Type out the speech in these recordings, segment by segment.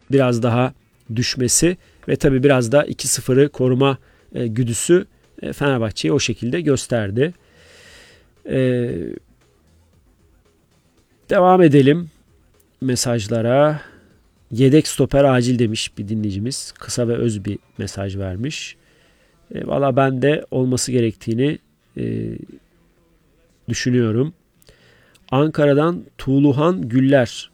biraz daha düşmesi ve tabii biraz da 2-0'ı koruma güdüsü Fenerbahçe'yi o şekilde gösterdi. Devam edelim mesajlara. Yedek stoper acil demiş bir dinleyicimiz. Kısa ve öz bir mesaj vermiş. Valla ben de olması gerektiğini düşünüyorum. Ankara'dan Tuğluhan Güller.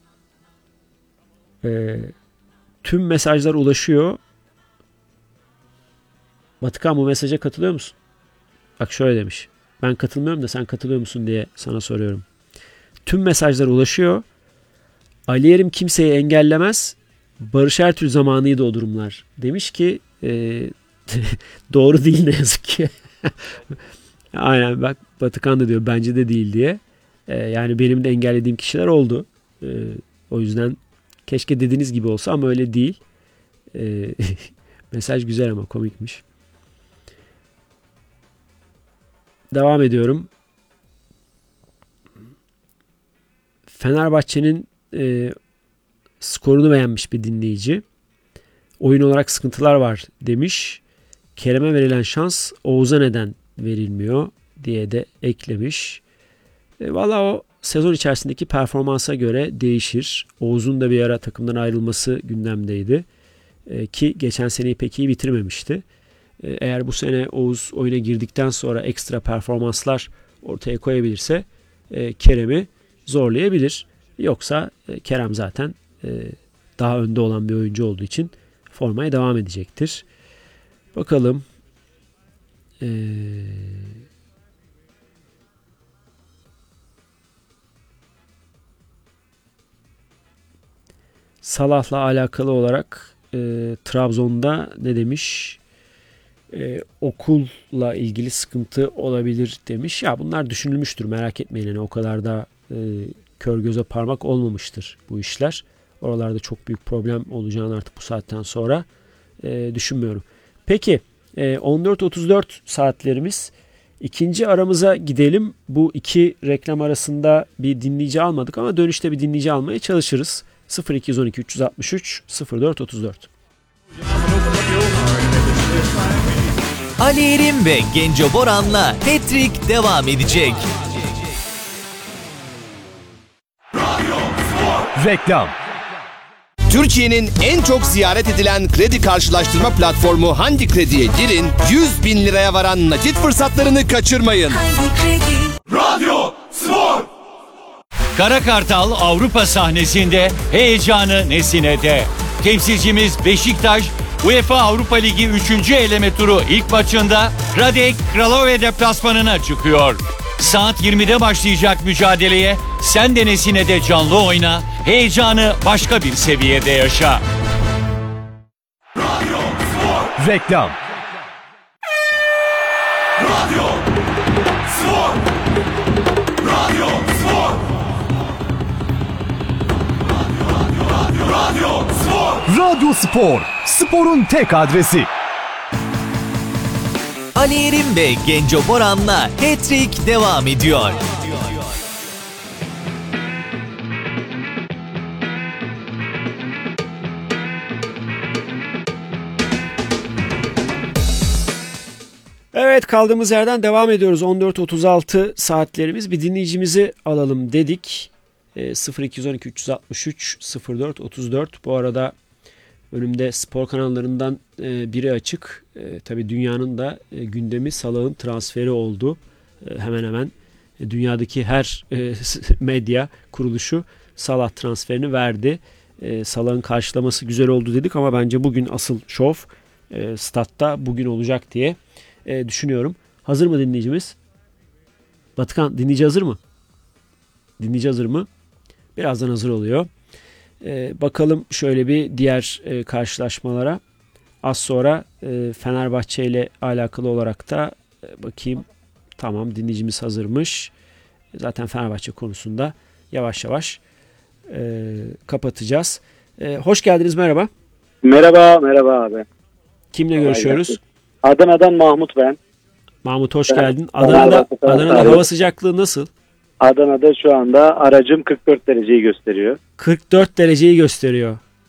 Tüm mesajlar ulaşıyor. Batıkan, bu mesaja katılıyor musun? Bak şöyle demiş. Ben katılmıyorum da sen katılıyor musun diye sana soruyorum. Tüm mesajlar ulaşıyor. Ali Yerim kimseyi engellemez. Barış Ertuğrul zamanıydı o durumlar. Demiş ki doğru değil ne yazık ki. Aynen, bak Batıkan da diyor bence de değil diye. Yani benim de engellediğim kişiler oldu. O yüzden keşke dediğiniz gibi olsa ama öyle değil. Mesaj güzel ama komikmiş. Devam ediyorum. Fenerbahçe'nin skorunu beğenmiş bir dinleyici. Oyun olarak sıkıntılar var demiş. Kerem'e verilen şans Oğuz'a neden verilmiyor diye de eklemiş. Valla o sezon içerisindeki performansa göre değişir. Oğuz'un da bir ara takımdan ayrılması gündemdeydi. Ki geçen seneyi pek iyi bitirmemişti. Eğer bu sene Oğuz oyuna girdikten sonra ekstra performanslar ortaya koyabilirse Kerem'i zorlayabilir. Yoksa Kerem zaten daha önde olan bir oyuncu olduğu için formaya devam edecektir. Bakalım. Salah'la alakalı olarak Trabzon'da ne demiş? Okulla ilgili sıkıntı olabilir demiş. Ya bunlar düşünülmüştür, merak etmeyin. Yani o kadar da kör göze parmak olmamıştır bu işler. Oralarda çok büyük problem olacağını artık bu saatten sonra düşünmüyorum. Peki 14.34 saatlerimiz. İkinci aramıza gidelim. Bu iki reklam arasında bir dinleyici almadık ama dönüşte bir dinleyici almaya çalışırız. 0212 363 0434. Ali Yerim ve Genco Boran'la Hat-Trick devam edecek. Reklam. Türkiye'nin en çok ziyaret edilen kredi karşılaştırma platformu Handi Kredi'ye girin, 100 bin liraya varan nakit fırsatlarını kaçırmayın. Radyo Spor. Kara Kartal Avrupa sahnesinde heyecanı Nesine'de. Temsilcimiz Beşiktaş, UEFA Avrupa Ligi 3. eleme turu ilk maçında Radek Kralove deplasmanına çıkıyor. Saat 20'de başlayacak mücadeleye sen de Nesine'de canlı oyna, heyecanı başka bir seviyede yaşa. Radyo Spor. Reklam. Radyo Spor. Radyo Spor. Radyo Spor. Radyo Spor. Sporun tek adresi. Ali Yerim ve Genco Boran'la Hat-Trick devam ediyor. Evet, kaldığımız yerden devam ediyoruz. 14.36 saatlerimiz. Bir dinleyicimizi alalım dedik. 0212 363 0434. Bu arada önümde spor kanallarından biri açık. Tabii dünyanın da gündemi Salah'ın transferi oldu. Hemen hemen dünyadaki her medya kuruluşu Salah transferini verdi. Salah'ın karşılaması güzel oldu dedik ama bence bugün asıl şov statta bugün olacak diye düşünüyorum. Hazır mı dinleyicimiz? Batıkan, dinleyici hazır mı? Dinleyici hazır mı? Birazdan hazır oluyor. Bakalım şöyle bir diğer karşılaşmalara. Az sonra Fenerbahçe ile alakalı olarak da bakayım. Tamam, dinleyicimiz hazırmış. Zaten Fenerbahçe konusunda yavaş yavaş kapatacağız. Hoş geldiniz, merhaba. Merhaba abi. Kimle görüşüyoruz? Adana'dan Mahmut ben. Mahmut, hoş geldin. Adana'da hava sıcaklığı nasıl? Adana'da şu anda aracım 44 dereceyi gösteriyor. 44 dereceyi gösteriyor.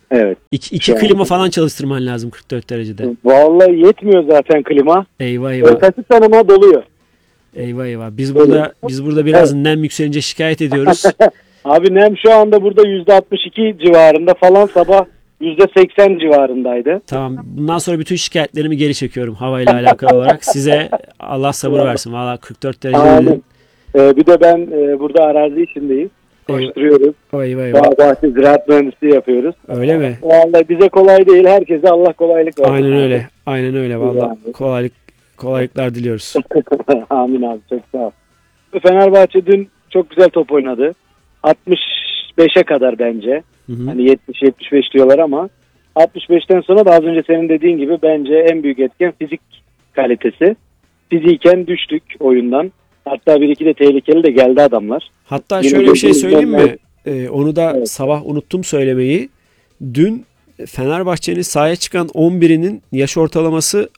Evet. İki Yani- klima falan çalıştırman lazım 44 derecede. Vallahi yetmiyor zaten klima. Eyvah eyvah. Kaçı tanıma doluyor. Eyvah eyvah. Biz burada biraz nem yükselince şikayet ediyoruz. Abi nem şu anda burada %62 civarında falan, sabah %80 civarındaydı. Tamam. Bundan sonra bütün şikayetlerimi geri çekiyorum havayla alakalı olarak. Size Allah sabır versin. Valla 44 derece dedin. Amin. Bir de ben burada arazi içindeyiz. Koşturuyoruz. Eyvah eyvah. Bağ bahçe ziraat mühendisliği yapıyoruz. Öyle mi? Vallahi bize kolay değil. Herkese Allah kolaylık versin. Aynen öyle. Aynen öyle. Valla Yani. kolaylıklar diliyoruz. Amin abi, çok sağ ol. Fenerbahçe dün çok güzel top oynadı. 65'e kadar bence. Hı hı. Hani 70-75 diyorlar ama 65'ten sonra da az önce senin dediğin gibi bence en büyük etken fizik kalitesi. Fiziken düştük oyundan. Hatta bir iki de tehlikeli de geldi adamlar. Hatta Yine şöyle bir şey dediğim söyleyeyim mi? üzerinden- Onu da Evet. sabah unuttum söylemeyi. Dün Fenerbahçe'nin sahaya çıkan 11'inin yaş ortalaması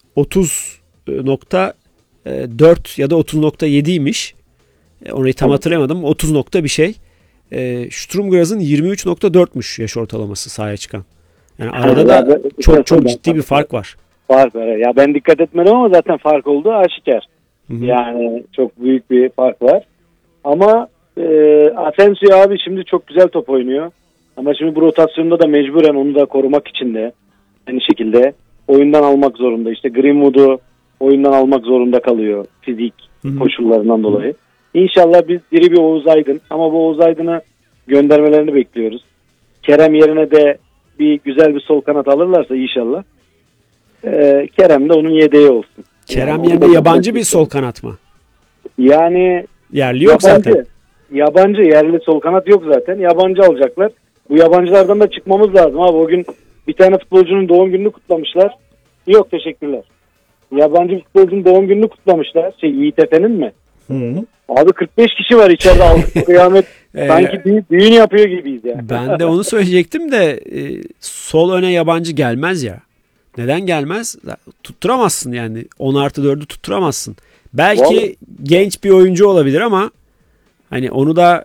30.4 ya da 30.7'ymiş. Orayı tam hatırlayamadım. 30 nokta bir şey. Sturm Graz'ın 23.4'müş yaş ortalaması sahaya çıkan. Yani arada da çok ciddi bir fark var. Fark var. Ya ben dikkat etmedim ama zaten fark olduğu aşikar. Hı hı. Yani çok büyük bir fark var. Ama Asensio abi şimdi çok güzel top oynuyor. Ama şimdi bu rotasyonda da mecburen onu da korumak için de aynı şekilde oyundan almak zorunda. İşte Greenwood'u oyundan almak zorunda kalıyor fizik Hı hı. koşullarından dolayı. İnşallah biz diri bir Oğuz Aydın, ama bu Oğuz Aydın'ı göndermelerini bekliyoruz. Kerem yerine de bir güzel bir sol kanat alırlarsa inşallah. Kerem de onun yedeği olsun. Kerem Yani yerine onu da- yabancı bir sol kanat mı? Yani Yerli yok zaten. Yabancı, yerli sol kanat yok zaten. Yabancı alacaklar. Bu yabancılardan da çıkmamız lazım abi. O gün bir tane futbolcunun doğum gününü kutlamışlar. Yok, teşekkürler. Yabancı futbolcunun doğum gününü kutlamışlar. Yiğit Efe'nin mi? Hı. Abi 45 kişi var içeride, aldık kıyamet. Sanki düğün yapıyor gibiyiz ya. Ben de onu söyleyecektim de sol öne yabancı gelmez ya. Neden gelmez? Tutturamazsın yani. 10+4'ü tutturamazsın. Belki Vallahi. genç bir oyuncu olabilir ama hani onu da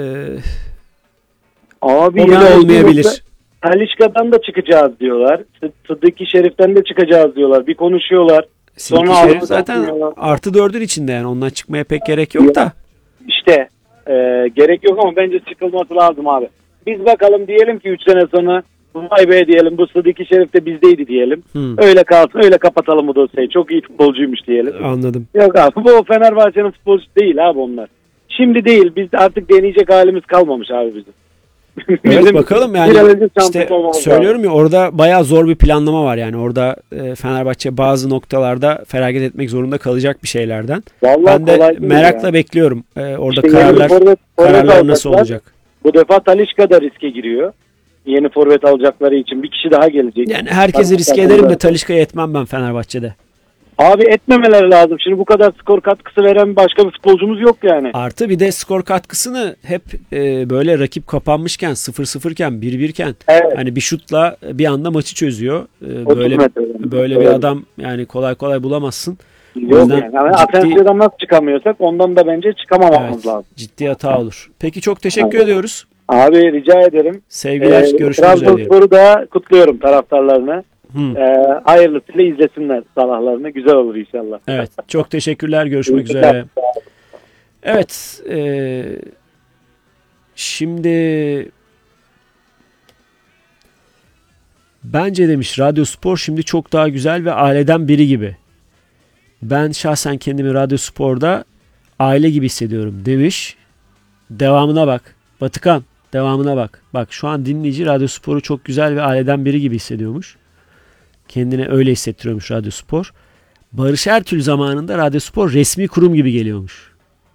Abi o bile yani olmayabilir. Talişka'dan da çıkacağız diyorlar. Sıddık Şerif'ten de çıkacağız diyorlar. Bir konuşuyorlar. Silki Sonra Şerif Avrupa'dan zaten çıkıyorlar. +4'ün içinde yani ondan çıkmaya pek gerek yok da. İşte gerek yok ama bence çıkılması lazım abi. Biz bakalım, diyelim ki 3 sene sonra vay be diyelim, bu Sıddık Şerif de bizdeydi diyelim. Hı. Öyle kalsın, öyle kapatalım bu dosyayı. Çok iyi futbolcuymuş diyelim. Anladım. Yok abi, bu Fenerbahçe'nin futbolcusu değil abi onlar. Şimdi değil, biz artık deneyecek halimiz kalmamış abi bizim. Evet, Bizim bakalım bir yani an önce işte şampiyon olmamız söylüyorum ya, orada bayağı zor bir planlama var yani orada Fenerbahçe bazı noktalarda feragat etmek zorunda kalacak bir şeylerden. Vallahi Ben de kolay değil merakla ya. bekliyorum orada İşte yeni forvet kararlar nasıl alacaklar. olacak. Bu defa Talisca da riske giriyor. Yeni forvet alacakları için bir kişi daha gelecek. Yani herkesi riske ederim de Talisca'ya etmem ben Fenerbahçe'de. Abi etmemeleri lazım. Şimdi bu kadar skor katkısı veren başka bir futbolcumuz yok yani. Artı bir de skor katkısını hep böyle rakip kapanmışken 0-0'ken 1-1'ken Evet. hani bir şutla bir anda maçı çözüyor. 30 Böyle metreden. böyle bir Evet. adam yani kolay kolay bulamazsın. O Yok yüzden yani. Yani ciddi- Asensio'dan nasıl çıkamıyorsak ondan da bence çıkamamamız Evet, lazım. ciddi hata olur. Peki çok teşekkür Evet. ediyoruz. Abi rica ederim. Sevgiler, görüşmek üzere diyelim. Trabzonspor'u da kutluyorum, taraftarlarını. Hı. Hayırlısıyla izlesinler salahlarını. Güzel olur inşallah. Evet, çok teşekkürler. Görüşmek İyi üzere. Evet, şimdi bence demiş Radyo Spor şimdi çok daha güzel ve aileden biri gibi. Ben şahsen kendimi Radyo Spor'da aile gibi hissediyorum demiş. Devamına bak. Batıkan, devamına bak. Bak şu an dinleyici Radyo Spor'u çok güzel ve aileden biri gibi hissediyormuş. Kendine öyle hissettiriyormuş Radyo Spor. Barış Ertül zamanında Radyo Spor resmi kurum gibi geliyormuş.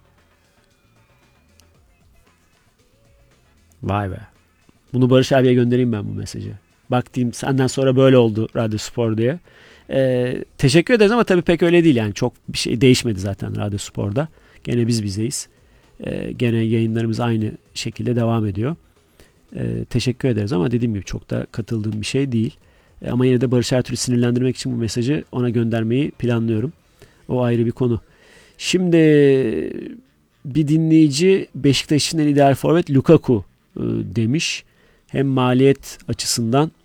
Vay be. Bunu Barış abiye göndereyim ben bu mesajı. Bak diyeyim, senden sonra böyle oldu Radyo Spor diye. Teşekkür ederiz ama tabii pek öyle değil yani. Çok bir şey değişmedi zaten Radyo Spor'da. Gene biz bizeyiz. Gene yayınlarımız aynı şekilde devam ediyor. Teşekkür ederiz ama dediğim gibi çok da katıldığım bir şey değil. Ama yine de Barış Ertürk'ü sinirlendirmek için bu mesajı ona göndermeyi planlıyorum. O ayrı bir konu. Şimdi bir dinleyici Beşiktaş için en ideal forvet Lukaku demiş. Hem maliyet açısından